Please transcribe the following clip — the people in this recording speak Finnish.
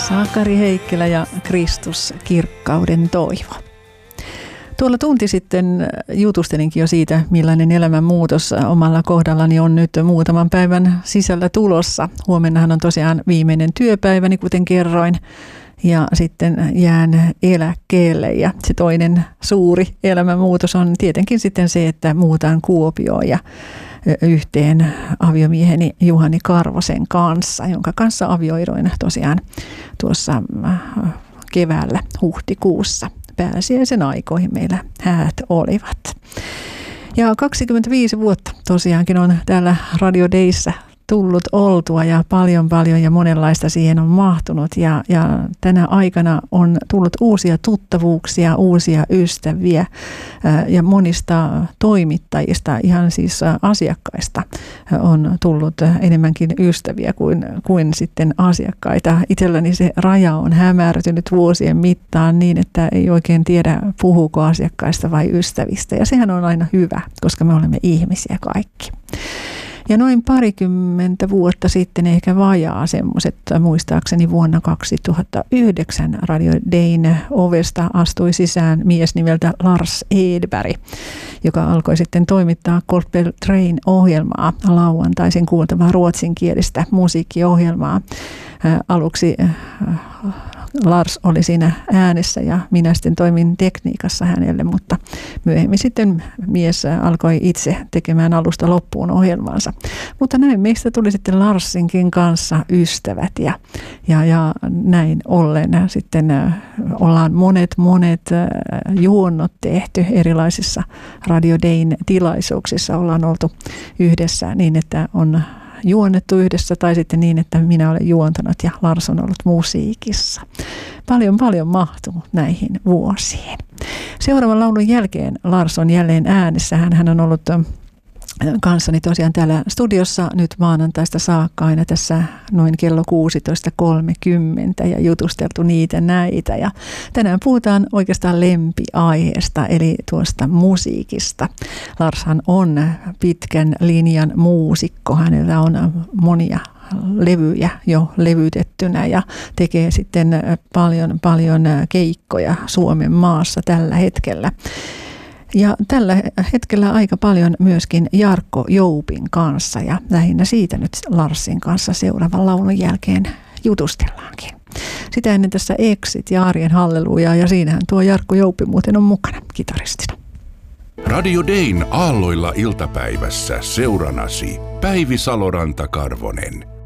Sakari Heikkilä ja Kristus kirkkauden toivo. Tuolla tunti sitten jutustelinkin jo siitä, millainen elämänmuutos omalla kohdallani on nyt muutaman päivän sisällä tulossa. Huomennahan on tosiaan viimeinen työpäiväni, kuten kerroin, ja sitten jään eläkkeelle. Ja se toinen suuri elämänmuutos on tietenkin sitten se, että muutan Kuopioon ja yhteen aviomieheni Juhani Karvosen kanssa, jonka kanssa avioiduin tosiaan tuossa keväällä huhtikuussa. Pääsiäisen aikoihin meillä häät olivat. Ja 25 vuotta tosiaankin on täällä Radio Dayssä tullut oltua ja paljon ja monenlaista siihen on mahtunut. Ja tänä aikana on tullut uusia tuttavuuksia, uusia ystäviä ja monista toimittajista, ihan siis asiakkaista on tullut enemmänkin ystäviä kuin sitten asiakkaita. Itselläni se raja on hämärtynyt vuosien mittaan niin, että ei oikein tiedä puhuuko asiakkaista vai ystävistä. Ja sehän on aina hyvä, koska me olemme ihmisiä kaikki. Ja noin 20 vuotta sitten, ehkä vajaa semmoiset, muistaakseni vuonna 2009 Radio Dayn ovesta astui sisään mies nimeltä Lars Edberg, joka alkoi sitten toimittaa Gospel Train-ohjelmaa, lauantaisin kuultavaa ruotsinkielistä musiikkiohjelmaa. Aluksi Lars oli siinä äänessä ja minä sitten toimin tekniikassa hänelle, mutta myöhemmin sitten mies alkoi itse tekemään alusta loppuun ohjelmansa. Mutta näin meistä tuli sitten Larsinkin kanssa ystävät ja näin ollen sitten ollaan monet juonnot tehty erilaisissa Radio Dayn tilaisuuksissa. Ollaan oltu yhdessä niin, että on juonnettu yhdessä tai sitten niin, että minä olen juontanut ja Lars on ollut musiikissa. Paljon mahtuu näihin vuosiin. Seuraavan laulun jälkeen Lars on jälleen äänessä. Hän on ollut kanssani tosiaan täällä studiossa nyt maanantaista saakka aina tässä noin kello 16.30 ja jutusteltu niitä näitä. Ja tänään puhutaan oikeastaan lempiaiheesta eli tuosta musiikista. Larshan on pitkän linjan muusikko. Hänellä on monia levyjä jo levytettynä ja tekee sitten paljon keikkoja Suomen maassa tällä hetkellä. Ja tällä hetkellä aika paljon myöskin Jarkko Joupin kanssa ja lähinnä siitä nyt Larsin kanssa seuraavan laulun jälkeen jutustellaankin. Sitä ennen tässä Exit ja Arjen Halleluja ja siinähän tuo Jarkko Joupi muuten on mukana kitaristina. Radio Dayn aalloilla iltapäivässä seuranasi Päivi Saloranta-Karvonen.